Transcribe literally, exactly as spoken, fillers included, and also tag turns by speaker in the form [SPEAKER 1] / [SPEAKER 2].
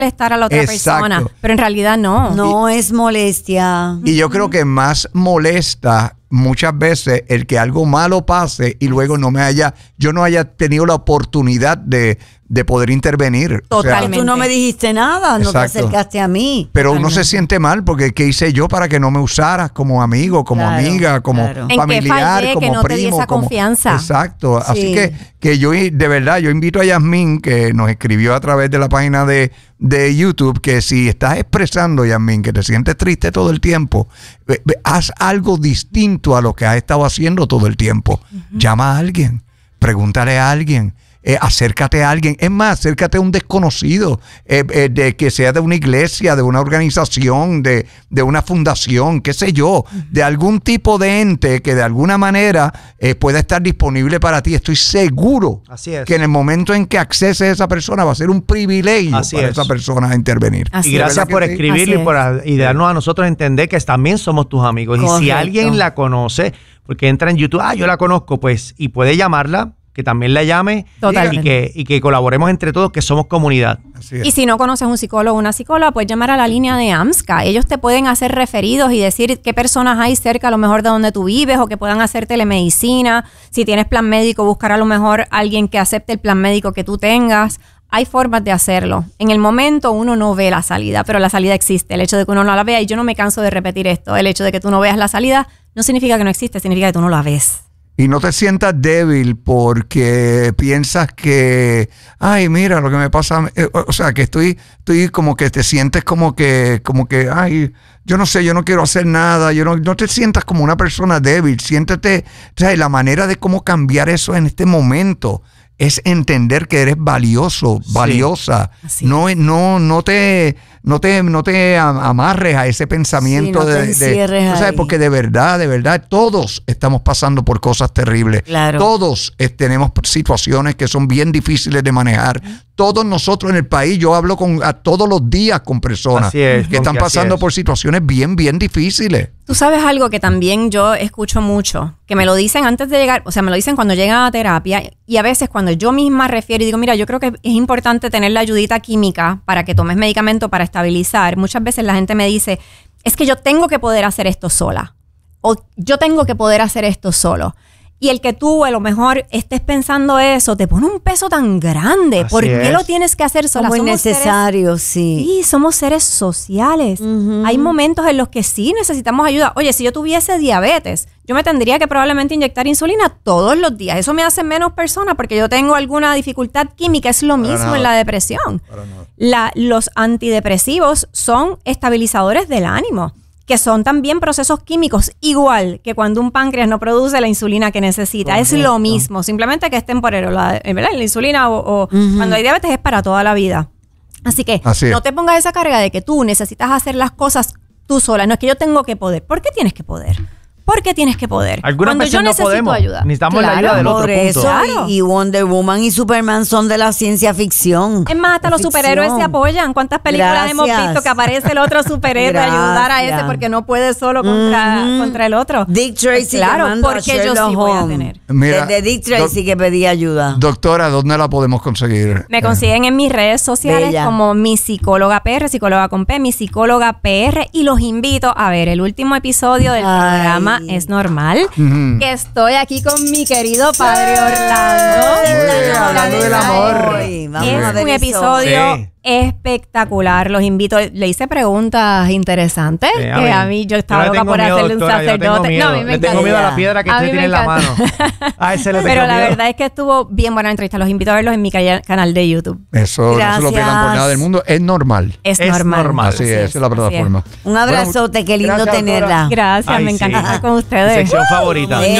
[SPEAKER 1] molestar a la otra
[SPEAKER 2] Exacto.
[SPEAKER 1] persona, pero en realidad no.
[SPEAKER 3] No es molestia.
[SPEAKER 2] Y yo creo que más molesta muchas veces el que algo malo pase y luego no me haya, yo no haya tenido la oportunidad de, de poder intervenir.
[SPEAKER 1] Totalmente.
[SPEAKER 2] O sea,
[SPEAKER 3] Tú no me dijiste nada, no te
[SPEAKER 2] Exacto.
[SPEAKER 3] acercaste a mí.
[SPEAKER 2] pero uno se siente mal porque ¿qué hice yo para que no me usaras como amigo, como
[SPEAKER 3] Claro,
[SPEAKER 2] amiga, como
[SPEAKER 3] claro.
[SPEAKER 1] ¿En qué
[SPEAKER 2] familiar,
[SPEAKER 1] fallé
[SPEAKER 2] como
[SPEAKER 1] que no te di
[SPEAKER 2] primo?
[SPEAKER 1] esa
[SPEAKER 2] como-
[SPEAKER 1] confianza?
[SPEAKER 2] Exacto. Así
[SPEAKER 3] Sí.
[SPEAKER 2] que, que yo, de verdad, yo invito a Yasmín, que nos escribió a través de la página de, de YouTube, que si estás expresando, Yasmín, que te sientes triste todo el tiempo, ve- ve, haz algo distinto a lo que has estado haciendo todo el tiempo. Uh-huh. Llama a alguien, pregúntale a alguien. Eh, acércate a alguien, es más, acércate a un desconocido, eh, eh, de que sea de una iglesia, de una organización, de, de una fundación, qué sé yo, de algún tipo de ente que de alguna manera eh, pueda estar disponible para ti. Estoy seguro
[SPEAKER 4] Así es.
[SPEAKER 2] que en el momento en que acceses a esa persona va a ser un privilegio
[SPEAKER 4] Así
[SPEAKER 2] para
[SPEAKER 4] es.
[SPEAKER 2] esa persona a intervenir.
[SPEAKER 1] Así
[SPEAKER 4] Y
[SPEAKER 1] es.
[SPEAKER 4] gracias
[SPEAKER 2] ¿Verdad
[SPEAKER 4] por
[SPEAKER 2] que sí?
[SPEAKER 4] escribirlo
[SPEAKER 1] Así
[SPEAKER 4] y, por a- y darnos a nosotros a entender que también somos tus amigos. Y si
[SPEAKER 3] Correcto.
[SPEAKER 4] alguien la conoce, porque entra en YouTube, ah, yo la conozco, pues, y puede llamarla, que también la llame.
[SPEAKER 1] Totalmente.
[SPEAKER 4] Y que, y que colaboremos entre todos, que somos comunidad.
[SPEAKER 2] Así es.
[SPEAKER 1] Y si no conoces un psicólogo o una psicóloga, puedes llamar a la línea de AMSCA. Ellos te pueden hacer referidos y decir qué personas hay cerca a lo mejor de donde tú vives o que puedan hacer telemedicina. Si tienes plan médico, buscar a lo mejor alguien que acepte el plan médico que tú tengas. Hay formas de hacerlo. En el momento uno no ve la salida, pero la salida existe. El hecho de que uno no la vea, y yo no me canso de repetir esto, el hecho de que tú no veas la salida no significa que no existe, significa que tú no la ves.
[SPEAKER 2] Y no te sientas débil porque piensas que, ay, mira lo que me pasa, eh, o sea, que estoy, estoy como que te sientes como que, como que, ay, yo no sé, yo no quiero hacer nada, yo no, no te sientas como una persona débil, siéntete, o sea, la manera de cómo cambiar eso en este momento es entender que eres valioso,
[SPEAKER 4] Sí.
[SPEAKER 2] valiosa,
[SPEAKER 1] Así
[SPEAKER 2] no, no, no te, no te, no te am- amarres a ese pensamiento
[SPEAKER 3] Sí, no te
[SPEAKER 2] de, de,
[SPEAKER 3] encierres
[SPEAKER 2] o sea,
[SPEAKER 3] ahí.
[SPEAKER 2] porque de verdad, de verdad, todos estamos pasando por cosas terribles.
[SPEAKER 3] Claro.
[SPEAKER 2] Todos eh, tenemos situaciones que son bien difíciles de manejar. Todos nosotros en el país, yo hablo con a todos los días con personas
[SPEAKER 4] Así es,
[SPEAKER 2] que están
[SPEAKER 4] Monkey, así
[SPEAKER 2] pasando
[SPEAKER 4] es.
[SPEAKER 2] por situaciones bien, bien difíciles.
[SPEAKER 1] Tú sabes algo que también yo escucho mucho, que me lo dicen antes de llegar, o sea, me lo dicen cuando llegan a terapia, y a veces cuando yo misma refiero y digo, mira, yo creo que es importante tener la ayudita química para que tomes medicamento para estabilizar. Muchas veces la gente me dice, es que yo tengo que poder hacer esto sola, o yo tengo que poder hacer esto solo. Y el que tú a lo mejor estés pensando eso te pone un peso tan grande.
[SPEAKER 4] Así
[SPEAKER 1] ¿Por qué
[SPEAKER 4] es.
[SPEAKER 1] lo tienes que hacer sola?
[SPEAKER 3] Muy
[SPEAKER 1] Somos seres-
[SPEAKER 3] necesario, sí.
[SPEAKER 1] Sí, somos seres sociales.
[SPEAKER 3] Ujú.
[SPEAKER 1] Hay momentos en los que sí necesitamos ayuda. Oye, si yo tuviese diabetes, yo me tendría que probablemente inyectar insulina todos los días. Eso me hace menos persona porque yo tengo alguna dificultad química. Es lo
[SPEAKER 2] Para
[SPEAKER 1] mismo
[SPEAKER 2] nada.
[SPEAKER 1] en la depresión.
[SPEAKER 2] Para nada.
[SPEAKER 1] La, los antidepresivos son estabilizadores del ánimo, que son también procesos químicos, igual que cuando un páncreas no produce la insulina que necesita. Es lo mismo, simplemente que es temporero. La, ¿verdad? La insulina o, o
[SPEAKER 3] Ujú.
[SPEAKER 1] cuando hay diabetes es para toda la vida. Así que
[SPEAKER 2] Así es.
[SPEAKER 1] no te pongas esa carga de que tú necesitas hacer las cosas tú sola. No es que yo tengo que poder. ¿Por qué tienes que poder? ¿Por qué tienes que poder?
[SPEAKER 4] Algunas
[SPEAKER 1] Cuando
[SPEAKER 4] veces
[SPEAKER 1] yo
[SPEAKER 4] no
[SPEAKER 1] necesito
[SPEAKER 4] podemos.
[SPEAKER 1] ayuda.
[SPEAKER 4] Necesitamos la
[SPEAKER 1] Claro.
[SPEAKER 4] ayuda del otro
[SPEAKER 3] Por
[SPEAKER 4] punto.
[SPEAKER 3] eso,
[SPEAKER 1] Claro.
[SPEAKER 3] y, y Wonder Woman y Superman son de la ciencia ficción.
[SPEAKER 1] Es más, hasta
[SPEAKER 3] Es
[SPEAKER 1] los superhéroes
[SPEAKER 3] ficción.
[SPEAKER 1] se apoyan. ¿Cuántas películas
[SPEAKER 3] Gracias.
[SPEAKER 1] hemos visto que aparece el otro superhéroe a ayudar a ese
[SPEAKER 3] Gracias.
[SPEAKER 1] porque no puede solo contra,
[SPEAKER 3] Ujú.
[SPEAKER 1] contra el otro?
[SPEAKER 3] Dick Tracy
[SPEAKER 1] Claro,
[SPEAKER 3] llamando a
[SPEAKER 1] porque yo
[SPEAKER 3] Sherlock
[SPEAKER 1] sí voy a
[SPEAKER 3] Holmes.
[SPEAKER 1] tener.
[SPEAKER 2] Mira,
[SPEAKER 3] Desde Dick Tracy
[SPEAKER 2] doc-
[SPEAKER 3] que pedía ayuda.
[SPEAKER 2] Doctora, ¿dónde la podemos conseguir?
[SPEAKER 1] Me consiguen en mis redes sociales
[SPEAKER 3] Bella.
[SPEAKER 1] como mi psicóloga P R, psicóloga con P, mi psicóloga P R, y los invito a ver el último episodio del
[SPEAKER 3] Ay.
[SPEAKER 1] programa Es Normal,
[SPEAKER 2] Ujú.
[SPEAKER 1] que estoy aquí con mi querido padre Orlando.
[SPEAKER 2] Muy bien, hablando del amor.
[SPEAKER 3] Hoy, vamos
[SPEAKER 1] Es
[SPEAKER 3] a ver
[SPEAKER 1] un
[SPEAKER 3] eso.
[SPEAKER 1] episodio
[SPEAKER 4] Sí.
[SPEAKER 1] espectacular. Los invito. Le hice preguntas interesantes
[SPEAKER 4] Sí,
[SPEAKER 1] que a mí yo estaba
[SPEAKER 4] no le
[SPEAKER 1] loca
[SPEAKER 4] tengo
[SPEAKER 1] por
[SPEAKER 4] miedo,
[SPEAKER 1] hacerle un
[SPEAKER 4] doctora, yo tengo
[SPEAKER 1] sacerdote.
[SPEAKER 4] miedo.
[SPEAKER 1] No, a mí me
[SPEAKER 4] Le tengo
[SPEAKER 1] encanta.
[SPEAKER 4] miedo a la piedra que
[SPEAKER 1] A
[SPEAKER 4] usted
[SPEAKER 1] mí
[SPEAKER 4] tiene
[SPEAKER 1] me
[SPEAKER 4] en la mano.
[SPEAKER 1] encanta.
[SPEAKER 4] A ese le tengo
[SPEAKER 1] Pero la
[SPEAKER 4] miedo.
[SPEAKER 1] verdad es que estuvo bien buena la entrevista. Los invito a verlos en mi ca- canal de YouTube.
[SPEAKER 2] Eso no se lo pierdan por
[SPEAKER 3] Gracias.
[SPEAKER 2] nada del mundo. Es normal.
[SPEAKER 1] Es,
[SPEAKER 4] Es
[SPEAKER 1] normal.
[SPEAKER 4] normal.
[SPEAKER 2] Así es, esa es la
[SPEAKER 1] así
[SPEAKER 2] plataforma.
[SPEAKER 3] Un abrazote, qué lindo
[SPEAKER 2] Gracias,
[SPEAKER 3] tenerla.
[SPEAKER 2] doctora.
[SPEAKER 1] Gracias,
[SPEAKER 4] Ay,
[SPEAKER 1] me encanta
[SPEAKER 4] sí.
[SPEAKER 1] estar con
[SPEAKER 4] Mi
[SPEAKER 1] ustedes.
[SPEAKER 4] sección favorita.
[SPEAKER 3] Bella.